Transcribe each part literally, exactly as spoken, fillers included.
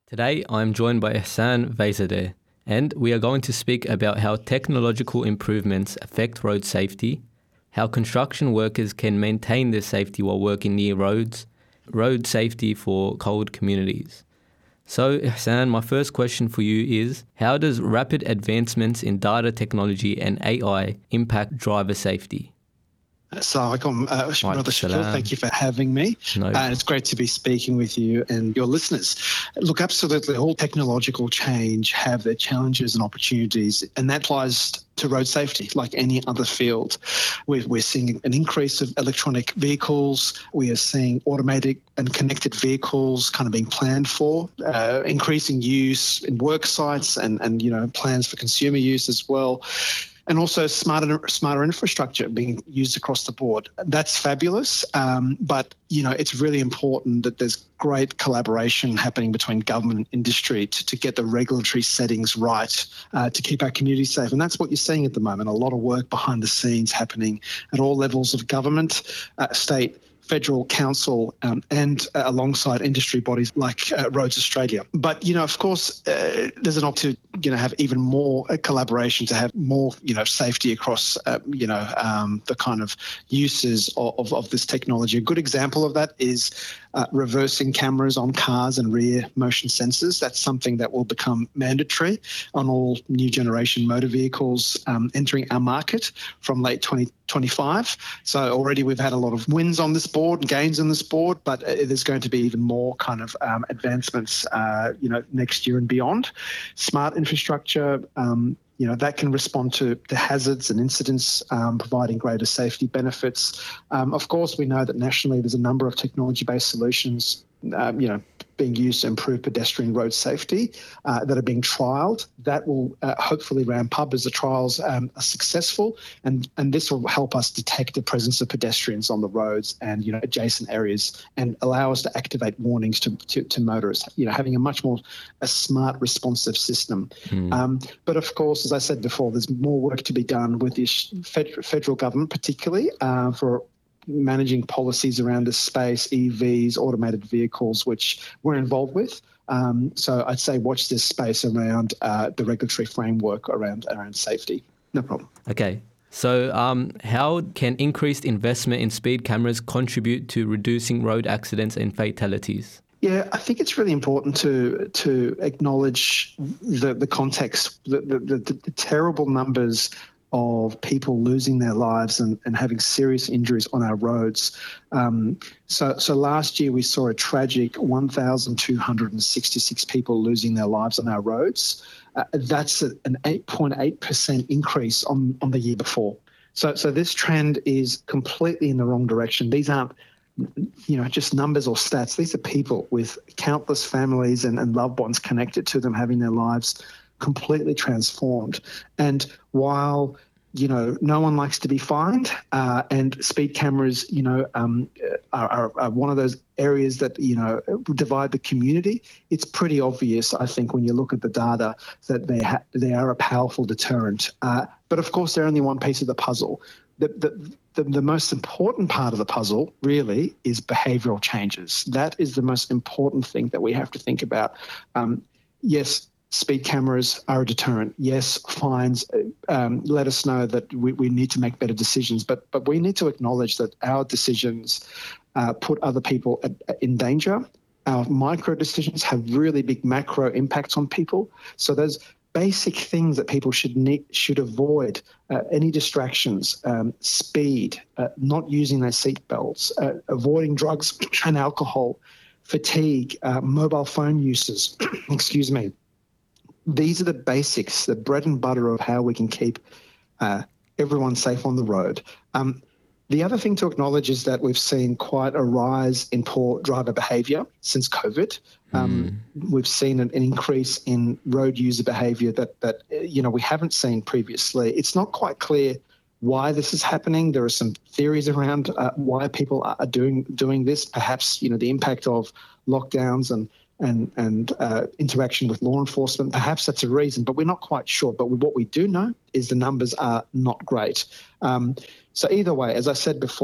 Today, I'm joined by Ihsan Vaizadeh, and we are going to speak about how technological improvements affect road safety, how construction workers can maintain their safety while working near roads, road safety for cold communities. So, Ihsan, my first question for you is, how does rapid advancements in data technology and A I impact driver safety? Assalamualaikum, uh, Brother Shakil. Thank you for having me. No. Uh, it's great to be speaking with you and your listeners. Look, absolutely, all technological change have their challenges and opportunities, and that applies to road safety like any other field. We're, we're seeing an increase of electronic vehicles. We are seeing automated and connected vehicles kind of being planned for, uh, increasing use in work sites and, and, you know, plans for consumer use as well. And also smarter, smarter infrastructure being used across the board. That's fabulous, um, but you know it's really important that there's great collaboration happening between government and industry to, to get the regulatory settings right uh, to keep our communities safe. And that's what you're seeing at the moment, a lot of work behind the scenes happening at all levels of government, uh, state, federal council, um, and uh, alongside industry bodies like uh, Roads Australia. But, you know, of course, uh, there's an opportunity to, you know, have even more uh, collaboration, to have more, you know, safety across, uh, you know, um, the kind of uses of, of, of this technology. A good example of that is uh, reversing cameras on cars and rear motion sensors. That's something that will become mandatory on all new generation motor vehicles um, entering our market from late twenty twenty-five. So already we've had a lot of wins on this board, gains on this board, but uh, there's going to be even more kind of um, advancements, uh, you know, next year and beyond. Smart infrastructure, um, you know, that can respond to, to hazards and incidents, um, providing greater safety benefits. Um, of course, we know that nationally there's a number of technology-based solutions, um, you know, being used to improve pedestrian road safety uh, that are being trialled. That will uh, hopefully ramp up as the trials um, are successful, and, and this will help us detect the presence of pedestrians on the roads and, you know, adjacent areas, and allow us to activate warnings to, to, to motorists, you know, having a much more a smart, responsive system. Mm. Um, but of course, as I said before, there's more work to be done with the fed- federal government, particularly uh, for managing policies around this space, E Vs, automated vehicles, which we're involved with. Um, so I'd say watch this space around uh, the regulatory framework around around safety. No problem. Okay. So um, how can increased investment in speed cameras contribute to reducing road accidents and fatalities? Yeah, I think it's really important to to acknowledge the, the context, the, the, the, the terrible numbers of people losing their lives and, and having serious injuries on our roads. Um, so, so last year we saw a tragic one thousand two hundred sixty-six people losing their lives on our roads. Uh, that's a, an eight point eight percent increase on, on the year before. So, so this trend is completely in the wrong direction. These aren't, you know, just numbers or stats. These are people with countless families and, and loved ones connected to them, having their lives completely transformed. And while, you know, no one likes to be fined, uh, and speed cameras, you know, um, are, are, are one of those areas that, you know, divide the community, it's pretty obvious, I think, when you look at the data, that they, ha- they are a powerful deterrent. Uh, but of course, they're only one piece of the puzzle. The, the, the, the most important part of the puzzle really is behavioural changes. That is the most important thing that we have to think about. Um, yes, speed cameras are a deterrent. Yes, fines um, let us know that we, we need to make better decisions, but but we need to acknowledge that our decisions uh, put other people at, in danger. Our micro decisions have really big macro impacts on people. So there's basic things that people should need, should avoid, uh, any distractions, um, speed, uh, not using their seatbelts, uh, avoiding drugs and alcohol, fatigue, uh, mobile phone uses, excuse me. These are the basics, the bread and butter of how we can keep uh, everyone safe on the road. Um, the other thing to acknowledge is that we've seen quite a rise in poor driver behaviour since COVID. Um, mm. We've seen an, an increase in road user behaviour that, that, you know, we haven't seen previously. It's not quite clear why this is happening. There are some theories around uh, why people are doing doing this. Perhaps, you know, the impact of lockdowns and and, and uh, interaction with law enforcement. Perhaps that's a reason, but we're not quite sure. But what we do know is the numbers are not great. Um, so either way, as I said before,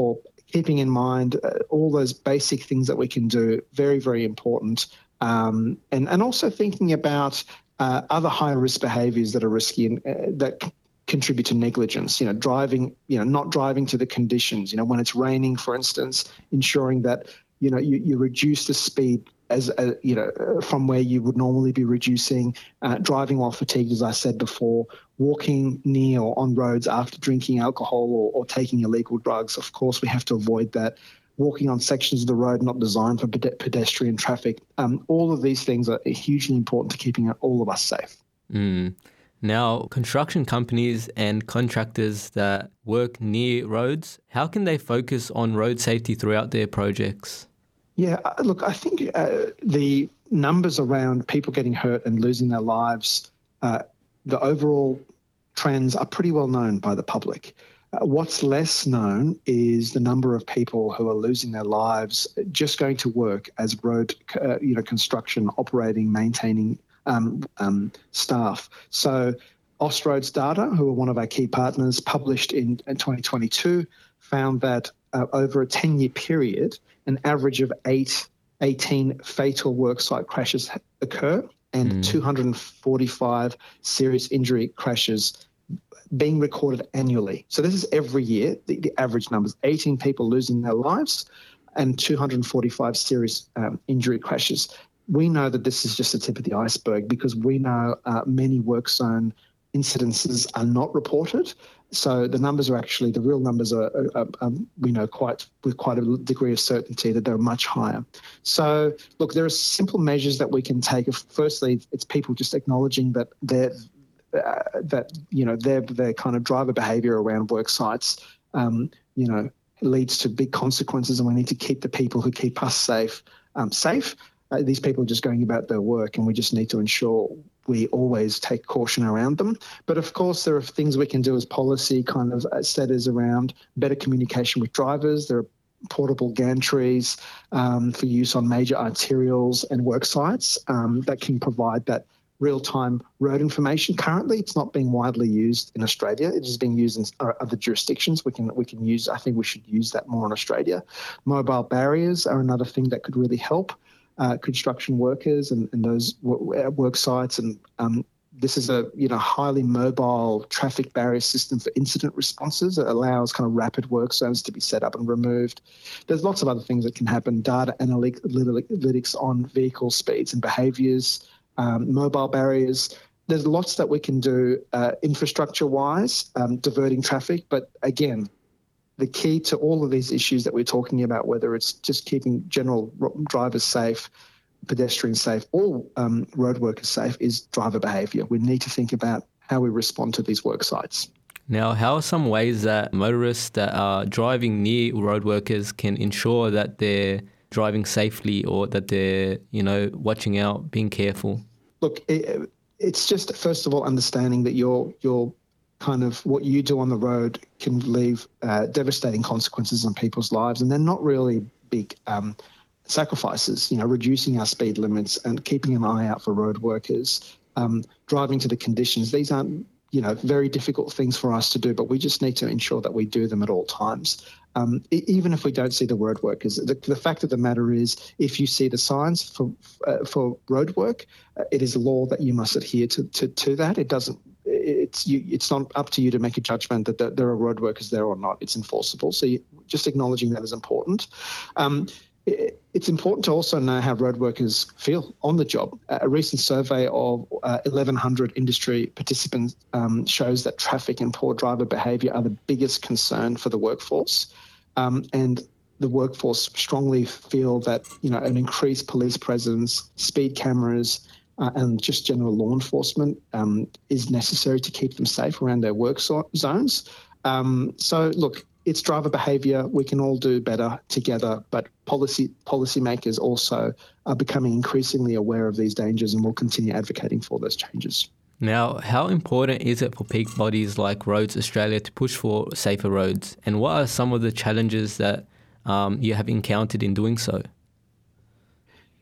keeping in mind uh, all those basic things that we can do, very, very important. Um, and, and also thinking about uh, other high-risk behaviours that are risky and uh, that c- contribute to negligence, you know, driving, you know, not driving to the conditions, you know, when it's raining, for instance, ensuring that, you know, you, you reduce the speed as, uh, you know, uh, from where you would normally be reducing, uh, driving while fatigued, as I said before, walking near or on roads after drinking alcohol or, or taking illegal drugs. Of course, we have to avoid that. Walking on sections of the road not designed for ped- pedestrian traffic. Um, all of these things are hugely important to keeping all of us safe. Mm. Now, construction companies and contractors that work near roads, how can they focus on road safety throughout their projects? Yeah, uh, look, I think uh, the numbers around people getting hurt and losing their lives, uh, the overall trends are pretty well known by the public. Uh, what's less known is the number of people who are losing their lives just going to work as road, uh, you know, construction, operating, maintaining um, um, staff. So Austroads data, who are one of our key partners, published in, in twenty twenty-two, found that uh, over a ten-year period, an average of eight, eighteen fatal worksite crashes occur and mm. two hundred forty-five serious injury crashes being recorded annually. So this is every year, the, the average numbers, eighteen people losing their lives and two hundred forty-five serious um, injury crashes. We know that this is just the tip of the iceberg because we know uh, many work zone incidences are not reported. So the numbers are actually, the real numbers are, are, are, are, we know quite with quite a degree of certainty that they're much higher. So look, there are simple measures that we can take. Firstly, it's people just acknowledging that they're, uh, that, you know, their, their kind of driver behaviour around work sites, um, you know, leads to big consequences, and we need to keep the people who keep us safe, um, safe. Uh, these people are just going about their work, and we just need to ensure we always take caution around them. But of course, there are things we can do as policy kind of setters around better communication with drivers. There are portable gantries um, for use on major arterials and work sites um, that can provide that real-time road information. Currently, it's not being widely used in Australia. It is being used in other jurisdictions. We can we can use. I think we should use that more in Australia. Mobile barriers are another thing that could really help Uh, construction workers and, and those w- work sites, and um, this is a you know highly mobile traffic barrier system for incident responses. It allows kind of rapid work zones to be set up and removed. There's lots of other things that can happen. Data analytics on vehicle speeds and behaviours, um, mobile barriers. There's lots that we can do uh, infrastructure-wise, um, diverting traffic. But again, the key to all of these issues that we're talking about, whether it's just keeping general drivers safe, pedestrians safe, or um, road workers safe, is driver behaviour. We need to think about how we respond to these work sites. Now, how are some ways that motorists that are driving near road workers can ensure that they're driving safely, or that they're, you know, watching out, being careful? Look, it, it's just, first of all, understanding that you're you're kind of what you do on the road can leave uh, devastating consequences on people's lives, and they're not really big um, sacrifices. You know, reducing our speed limits and keeping an eye out for road workers, um, driving to the conditions. These aren't, you know, very difficult things for us to do, but we just need to ensure that we do them at all times. Um, even if we don't see the road workers, the, the fact of the matter is, if you see the signs for uh, for road work, uh, it is law that you must adhere to to, to that. It doesn't. It's you, it's not up to you to make a judgment that there, there are road workers there or not. It's enforceable. So you, just acknowledging that is important. Um, it, it's important to also know how road workers feel on the job. A recent survey of uh, eleven hundred industry participants um, shows that traffic and poor driver behaviour are the biggest concern for the workforce. Um, and the workforce strongly feel that, you know, an increased police presence, speed cameras, Uh, and just general law enforcement um, is necessary to keep them safe around their work so- zones. Um, so, look, it's driver behaviour. We can all do better together, but policy policymakers also are becoming increasingly aware of these dangers, and will continue advocating for those changes. Now, how important is it for peak bodies like Roads Australia to push for safer roads, and what are some of the challenges that um, you have encountered in doing so?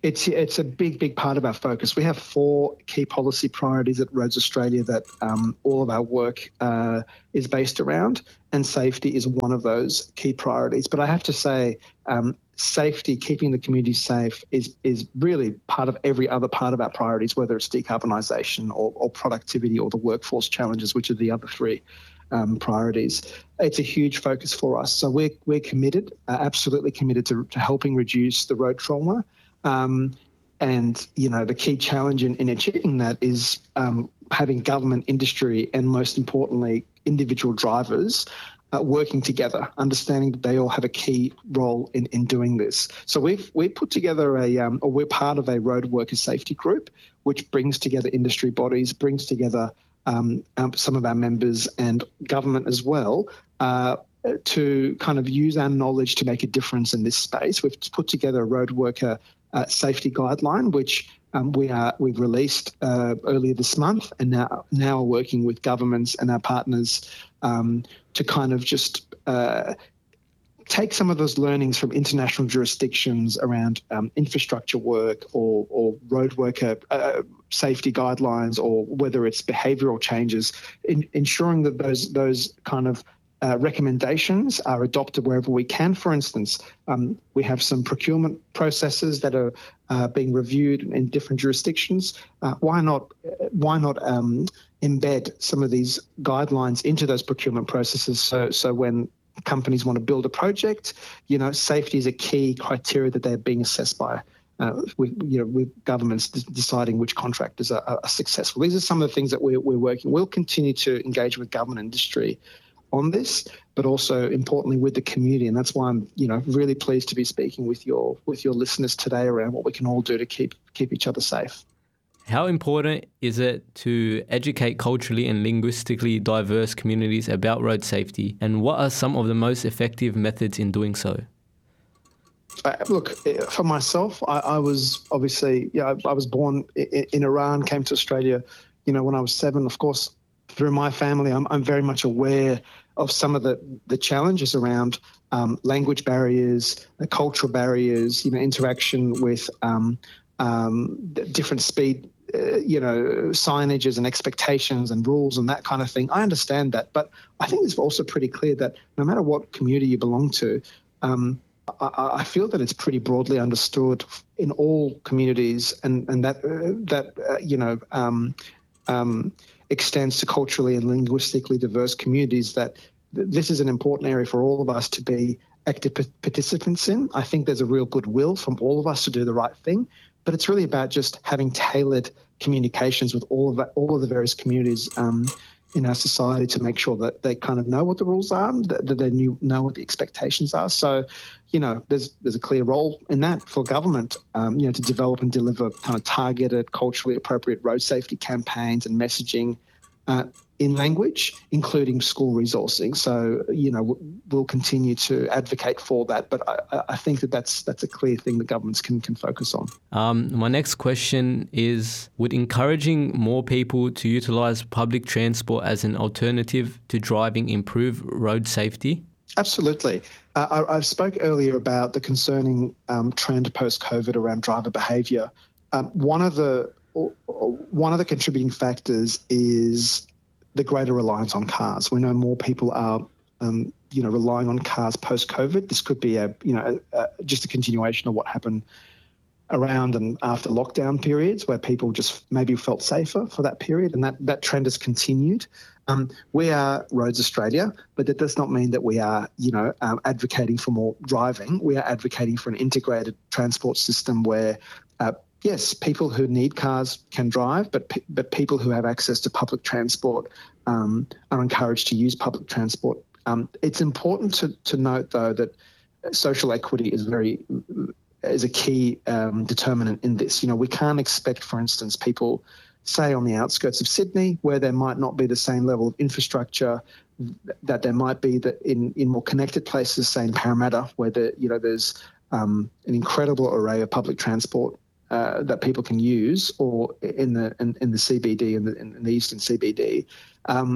It's it's a big, big part of our focus. We have four key policy priorities at Roads Australia that um, all of our work uh, is based around, and safety is one of those key priorities. But I have to say, um, safety, keeping the community safe, is is really part of every other part of our priorities, whether it's decarbonisation or, or productivity or the workforce challenges, which are the other three um, priorities. It's a huge focus for us. So we're we're committed, uh, absolutely committed to, to helping reduce the road trauma. Um, and, you know, the key challenge in, in achieving that is um, having government, industry, and most importantly, individual drivers uh, working together, understanding that they all have a key role in, in doing this. So we've we've put together a, um, or we're part of a road workers safety group, which brings together industry bodies, brings together um, um, some of our members and government as well, uh, to kind of use our knowledge to make a difference in this space. We've put together a road worker Uh, safety guideline, which um, we are we've released uh, earlier this month, and now now are working with governments and our partners um, to kind of just uh, take some of those learnings from international jurisdictions around um, infrastructure work or, or road worker uh, safety guidelines, or whether it's behavioural changes, in, ensuring that those those kind of Uh, recommendations are adopted wherever we can. For instance, um, we have some procurement processes that are uh, being reviewed in different jurisdictions. Uh, why not? Why not um, embed some of these guidelines into those procurement processes? So, so when companies want to build a project, you know, safety is a key criteria that they're being assessed by. Uh, we, you know, with governments d- deciding which contractors are, are successful. These are some of the things that we're, we're working. We'll continue to engage with government industry on this, but also importantly with the community, and that's why I'm, you know, really pleased to be speaking with your with your listeners today around what we can all do to keep keep each other safe. How important is it to educate culturally and linguistically diverse communities about road safety, and what are some of the most effective methods in doing so? Uh, look, for myself, I, I was obviously, yeah, I, I was born in, in Iran, came to Australia, you know, when I was seven. Of course, through my family, I'm, I'm very much aware of some of the, the challenges around um, language barriers, uh, cultural barriers, you know, interaction with um, um, different speed, uh, you know, signages and expectations and rules and that kind of thing. I understand that, but I think it's also pretty clear that no matter what community you belong to, um, I, I feel that it's pretty broadly understood in all communities, and and that uh, that uh, you know. Um, um, extends to culturally and linguistically diverse communities, that th- this is an important area for all of us to be active p- participants in. I think there's a real goodwill from all of us to do the right thing, but it's really about just having tailored communications with all of that, all of the various communities um, in our society to make sure that they kind of know what the rules are, that, that they knew, know what the expectations are. So, you know, there's there's a clear role in that for government, um, you know, to develop and deliver kind of targeted, culturally appropriate road safety campaigns and messaging uh, in language, including school resourcing. So, you know, we'll continue to advocate for that, but I, I think that that's that's a clear thing that governments can can focus on. Um, my next question is, would encouraging more people to utilise public transport as an alternative to driving improve road safety? Absolutely. Uh, I, I spoke earlier about the concerning um, trend post-COVID around driver behaviour. Um, one of the one of the contributing factors is the greater reliance on cars. We know more people are, um, you know, relying on cars post-COVID. This could be a, you know, a, a, just a continuation of what happened around and after lockdown periods, where people just maybe felt safer for that period, and that, that trend has continued. Um, we are Roads Australia, but that does not mean that we are, you know, um, advocating for more driving. We are advocating for an integrated transport system where, uh, yes, people who need cars can drive, but pe- but people who have access to public transport um, are encouraged to use public transport. Um, it's important to to note, though, that social equity is very is a key um, determinant in this. You know, we can't expect, for instance, people, say, on the outskirts of Sydney, where there might not be the same level of infrastructure that there might be that in, in more connected places, say in Parramatta, where the, you know, there's um, an incredible array of public transport uh, that people can use, or in the in, in the C B D, in the, in the eastern C B D. Um,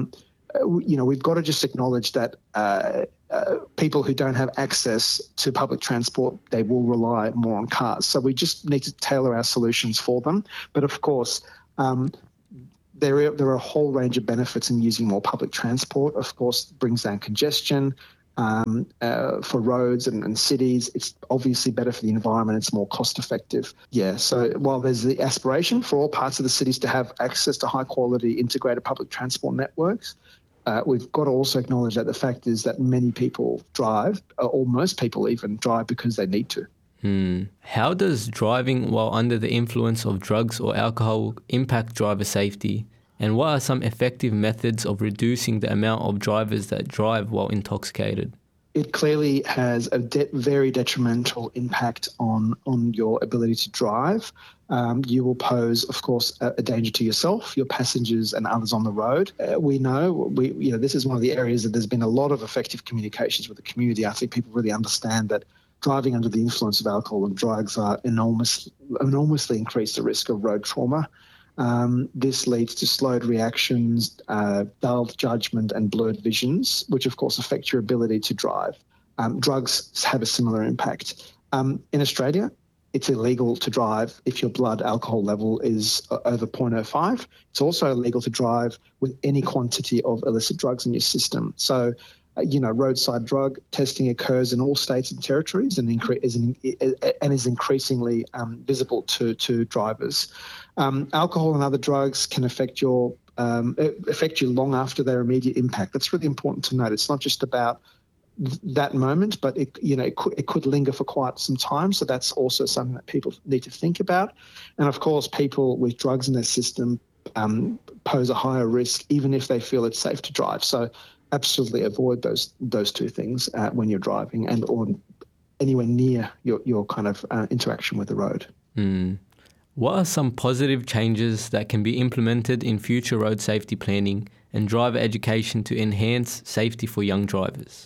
uh, you know, we've got to just acknowledge that uh, uh, people who don't have access to public transport, they will rely more on cars. So we just need to tailor our solutions for them. But of course, um, there are, there are a whole range of benefits in using more public transport. Of course, it brings down congestion. Um, uh, for roads and, and cities, it's obviously better for the environment. It's more cost effective. Yeah, so while there's the aspiration for all parts of the cities to have access to high quality integrated public transport networks, uh, we've got to also acknowledge that the fact is that many people drive, or most people even drive because they need to. Hmm. How does driving while under the influence of drugs or alcohol impact driver safety? And what are some effective methods of reducing the amount of drivers that drive while intoxicated? It clearly has a de- very detrimental impact on, on your ability to drive. Um, you will pose, of course, a, a danger to yourself, your passengers, and others on the road. Uh, we know, we you know, this is one of the areas that there's been a lot of effective communications with the community. I think people really understand that driving under the influence of alcohol and drugs are enormous, enormously increase the risk of road trauma. Um, this leads to slowed reactions, uh, dulled judgment and blurred visions, which of course affect your ability to drive. Um, drugs have a similar impact. Um, in Australia, it's illegal to drive if your blood alcohol level is over zero point zero five. It's also illegal to drive with any quantity of illicit drugs in your system. So, uh, you know, roadside drug testing occurs in all states and territories and, incre- is, in, and is increasingly um, visible to, to drivers. Um, alcohol and other drugs can affect your um, affect you long after their immediate impact. That's really important to note. It's not just about th- that moment, but it you know it could, it could linger for quite some time. So that's also something that people need to think about. And of course, people with drugs in their system um, pose a higher risk, even if they feel it's safe to drive. So absolutely avoid those those two things uh, when you're driving and or anywhere near your your kind of uh, interaction with the road. Mm. What are some positive changes that can be implemented in future road safety planning and driver education to enhance safety for young drivers?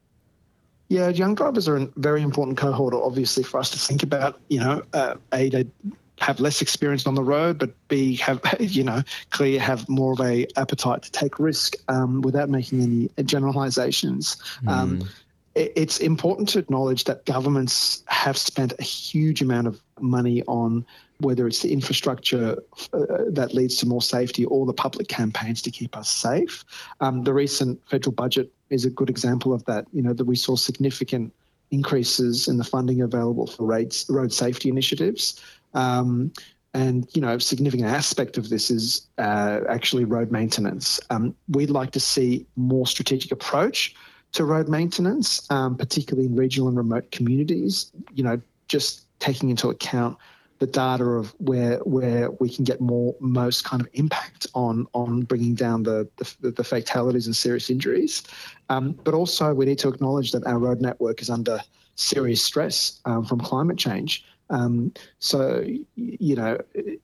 Yeah, young drivers are a very important cohort, obviously, for us to think about. You know, uh, A, they have less experience on the road, but B, have, you know, clearly have more of a appetite to take risk um, without making any generalizations. Mm. Um, it, it's important to acknowledge that governments have spent a huge amount of money on whether it's the infrastructure uh, that leads to more safety or the public campaigns to keep us safe. Um, the recent federal budget is a good example of that. You know, that we saw significant increases in the funding available for road, road safety initiatives. Um, and, you know, a significant aspect of this is uh, actually road maintenance. Um, we'd like to see more strategic approach to road maintenance, um, particularly in regional and remote communities, you know, just taking into account the data of where where we can get more most kind of impact on on bringing down the the, the fatalities and serious injuries, um, but also we need to acknowledge that our road network is under serious stress um, from climate change. Um, so you know.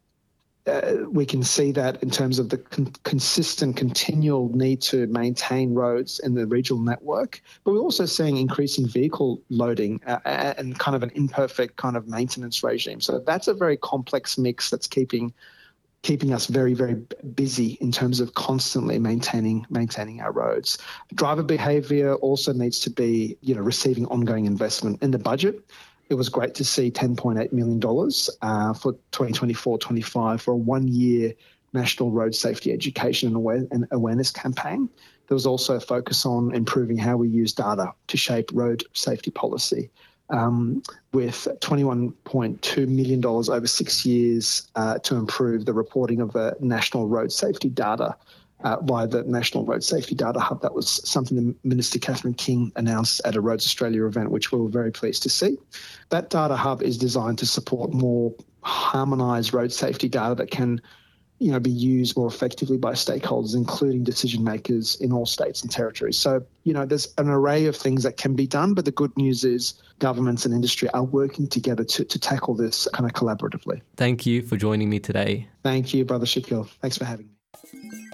Uh, we can see that in terms of the con- consistent, continual need to maintain roads in the regional network, but we're also seeing increasing vehicle loading uh, and kind of an imperfect kind of maintenance regime. So that's a very complex mix that's keeping keeping us very, very busy in terms of constantly maintaining maintaining our roads. Driver behaviour also needs to be, you know, receiving ongoing investment in the budget. It was great to see ten point eight million dollars uh, for twenty twenty-four twenty-five for a one-year national road safety education and, aware- and awareness campaign. There was also a focus on improving how we use data to shape road safety policy, um, with twenty-one point two million dollars over six years uh, to improve the reporting of the national road safety data Uh, via the National Road Safety Data Hub. That was something that Minister Catherine King announced at a Roads Australia event, which we were very pleased to see. That data hub is designed to support more harmonised road safety data that can, you know, be used more effectively by stakeholders, including decision makers in all states and territories. So, you know, there's an array of things that can be done, but the good news is governments and industry are working together to, to tackle this kind of collaboratively. Thank you for joining me today. Thank you, Brother Shakil. Thanks for having me.